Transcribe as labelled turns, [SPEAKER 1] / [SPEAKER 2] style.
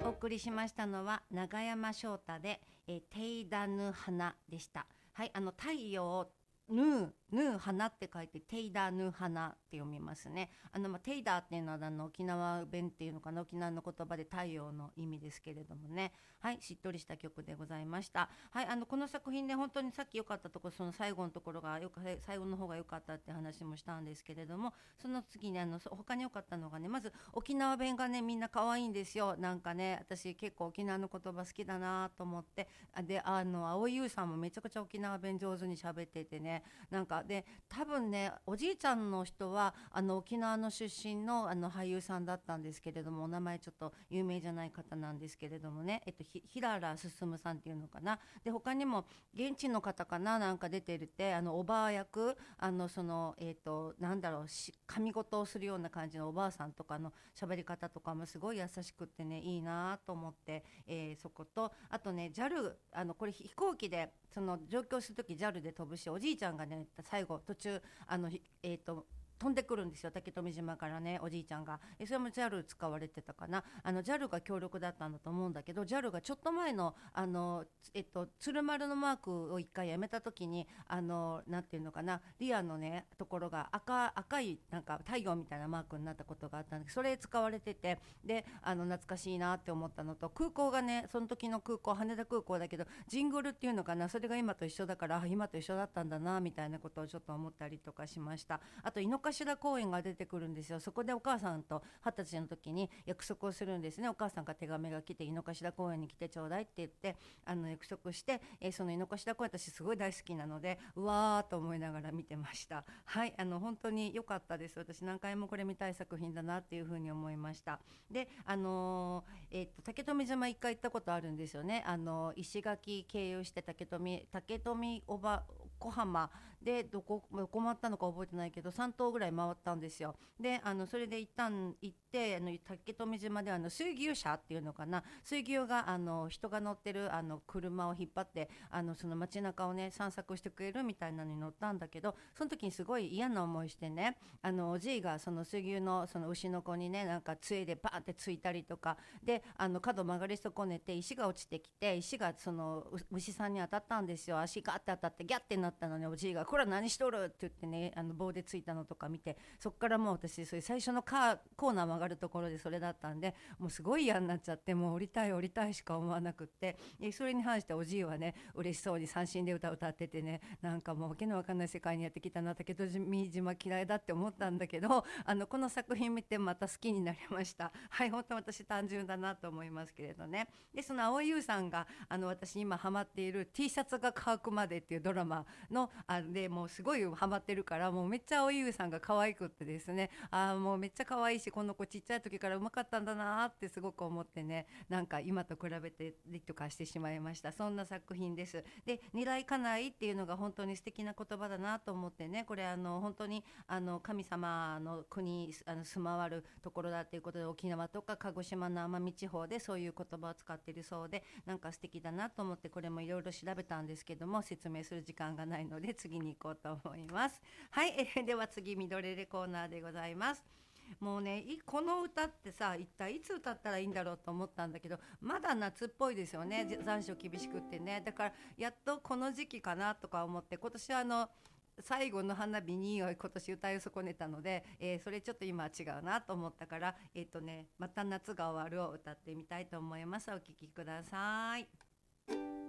[SPEAKER 1] お送りしましたのは永山翔太で、テイダヌ花でした。はい、太陽ヌー花って書いてテイダヌ花って読みますね。テイダーっていうのは沖縄弁っていうのかな、沖縄の言葉で太陽の意味ですけれどもね。はい、しっとりした曲でございました。はい、この作品で本当にさっき良かったところ、その最後のところが最後の方が良かったって話もしたんですけれども、その次に他に良かったのがね、まず沖縄弁がねみんな可愛いんですよ。なんかね、私結構沖縄の言葉好きだなと思って、で蒼井優さんもめちゃくちゃ沖縄弁上手に喋っててね、なんかで多分ねおじいちゃんの人は沖縄の出身の俳優さんだったんですけれども、お名前ちょっと有名じゃない方なんですけれどもね、平原進さんっていうのかな。で他にも現地の方かな、なんか出てるっておばあ役、なんだろう、神事をするような感じのおばあさんとかの喋り方とかもすごい優しくってね、いいなと思って、そこと、あとね JAL、これ飛行機でその上京する時 JAL で飛ぶし、おじいちゃんがね最後途中飛んでくるんですよ、竹富島からね、おじいちゃんが。それも JAL 使われてたかな。JAL が協力だったんだと思うんだけど、 JAL がちょっと前の鶴丸のマークを一回やめた時になんていうのかな、リアのねところが赤いなんか太陽みたいなマークになったことがあったんで、それ使われてて、で懐かしいなって思ったのと、空港がね、その時の空港羽田空港だけどジングルっていうのかな、それが今と一緒だから、今と一緒だったんだなみたいなことをちょっと思ったりとかしました。あと井の頭公園が出てくるんですよ。そこでお母さんと20歳の時に約束をするんですね。お母さんから手紙が来て、井の頭公園に来てちょうだいって言って約束して、その井の頭公園、私すごい大好きなのでうわーと思いながら見てました。はい、本当に良かったです。私何回もこれ見たい作品だなっていうふうに思いました。で竹富島一回行ったことあるんですよね。石垣経由して竹富小浜でどこ回ったのか覚えてないけど3島ぐらい回ったんですよ。でそれで一旦行って竹富島で水牛車っていうのかな、水牛が人が乗ってる車を引っ張ってその街中をね散策してくれるみたいなのに乗ったんだけど、その時にすごい嫌な思いしてね、おじいがその水牛のその牛の子にねなんか杖でバーってついたりとかで、角曲がり損ねて石が落ちてきて、石がその牛さんに当たったんですよ。足ガッて当たってギャッてなったのに、おじいがこれは何しとるって言ってね棒でついたのとか見て、そっからもう私そういう最初のコーナー曲がるところでそれだったんで、もうすごい嫌になっちゃって、もう降りたい降りたいしか思わなくって、それに関しておじいはね嬉しそうに三振で歌っててね、なんかもうわけのわかんない世界にやってきたな、竹富島嫌いだって思ったんだけどこの作品見てまた好きになりました。はい、本当私単純だなと思いますけれどね。でその蒼井優さんが私今ハマっている T シャツが乾くまでっていうドラマのでもうすごいハマってるから、もうめっちゃ蒼井優さんが可愛くってですね、もうめっちゃ可愛いし、この子ちっちゃい時からうまかったんだなってすごく思ってね、なんか今と比べてりとかしてしまいました。そんな作品です。で二来家内っていうのが本当に素敵な言葉だなと思ってね、これ本当に神様の国住まわるところだっていうことで、沖縄とか鹿児島の奄美地方でそういう言葉を使っているそうで、なんか素敵だなと思って、これもいろいろ調べたんですけども説明する時間がないので次に行こうと思います。はい、では次ミドレレコーナーでございます。もうねこの歌ってさ、一体いつ歌ったらいいんだろうと思ったんだけど、まだ夏っぽいですよね、残暑厳しくってね。だからやっとこの時期かなとか思って、今年は最後の花火に今年歌い損ねたので、それちょっと今は違うなと思ったから、また夏が終わるを歌ってみたいと思います。お聴きください。